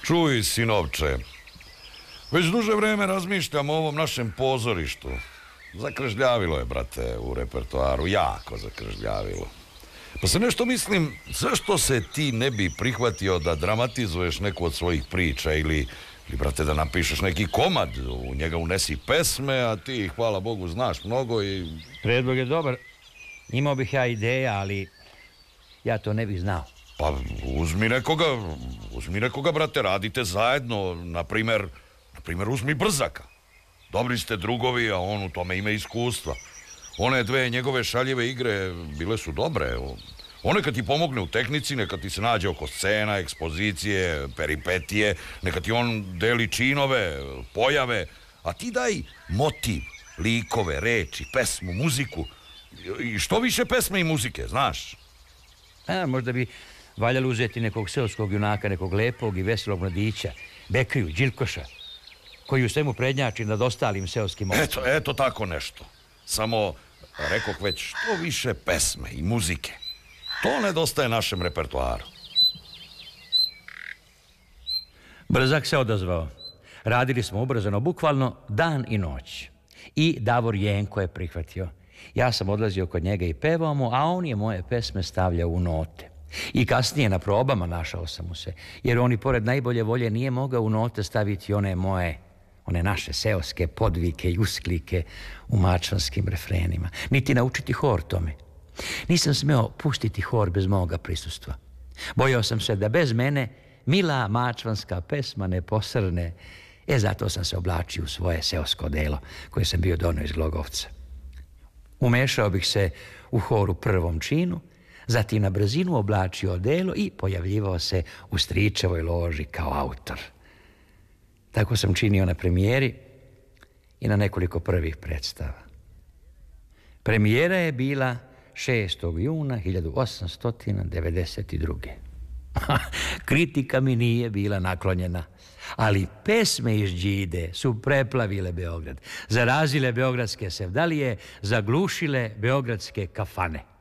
Čuj, sinovče, već duže vreme razmišljam o ovom našem pozorištu. Zakržljavilo je, brate, u repertoaru, jako zakržljavilo. Pa se nešto mislim, zašto se ti ne bi prihvatio da dramatizuješ neku od svojih priča ili brate, da napišeš neki komad, u njega unesi pesme, a ti, hvala Bogu, znaš mnogo i... Predlog je dobar. Imao bih ja ideja, ali ja to ne bih znao. Pa uzmi nekoga, brate, radite zajedno, na primer uzmi Brzaka. Dobri ste drugovi, a on u tome ima iskustva. One dve njegove šaljive igre bile su dobre. On neka ti pomogne u tehnici, neka ti se nađe oko scena, ekspozicije, peripetije, neka ti on deli činove, pojave, a ti daj motiv, likove, reči, pesmu, muziku. I što više pesme i muzike, znaš? Možda bi valjalo uzeti nekog seoskog junaka, nekog lepog i veselog mladića, Bekriju, Đilkoša, koji u svemu prednjači nad ostalim seoskim ovcima. Eto tako nešto. Samo, rekoh već, što više pesme i muzike. To nedostaje našem repertoaru. Brzak se odazvao. Radili smo ubrzano, bukvalno dan i noć. I Davor Jenko je prihvatio. Ja sam odlazio kod njega i pevao mu, a on je moje pesme stavljao u note. I kasnije na probama našao sam mu se, jer on i pored najbolje volje nije mogao u note staviti one naše seoske podvike i usklike u mačvanskim refrenima. Niti naučiti hor tome. Nisam smeo pustiti hor bez moga prisustva. Bojao sam se da bez mene mila mačvanska pesma ne posrne. Zato sam se oblačio u svoje seosko delo koje sam bio donio iz Glogovca. Umešao bih se u hor u prvom činu, zatim na brzinu oblačio odelo i pojavljivao se u stričevoj loži kao autor. Tako sam činio na premijeri i na nekoliko prvih predstava. Premijera je bila 6. juna 1892. Kritika mi nije bila naklonjena, ali pesme iz Đide su preplavile Beograd, zarazile beogradske sevdalije, zaglušile beogradske kafane.